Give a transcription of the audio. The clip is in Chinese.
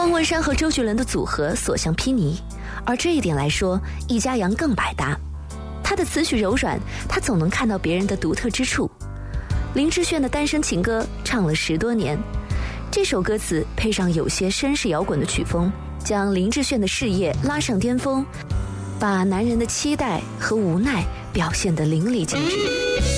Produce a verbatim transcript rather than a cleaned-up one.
方文山和周杰伦的组合所向披靡，而这一点来说，易家扬更百搭。他的词曲柔软，他总能看到别人的独特之处。林志炫的《单身情歌》唱了十多年，这首歌词配上有些绅士摇滚的曲风，将林志炫的事业拉上巅峰，把男人的期待和无奈表现得淋漓尽致。